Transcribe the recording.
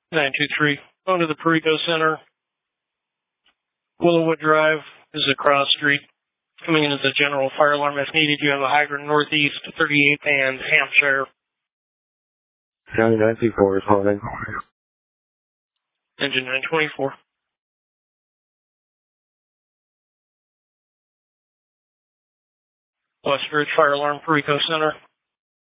923. Going to the Perico Center. Willowwood Drive is a cross street. Coming into the general fire alarm if needed. You have a hydrant northeast, 38th and Hampshire. County 934 is holding. Engine 924. Westridge Fire Alarm, Perico Center.